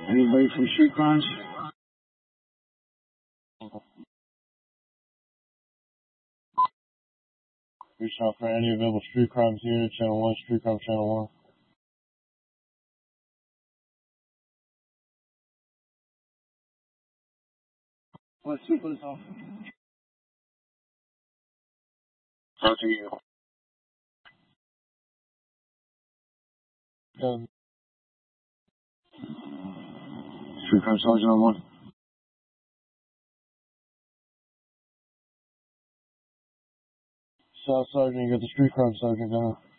Anybody from Street Crimes? Reach out for any available Street Crimes unit, Channel 1, Street Crimes Channel 1. What super is off? Roger you. Street Crime Sergeant on 1. South Sergeant, you got the Street Crime Sergeant now.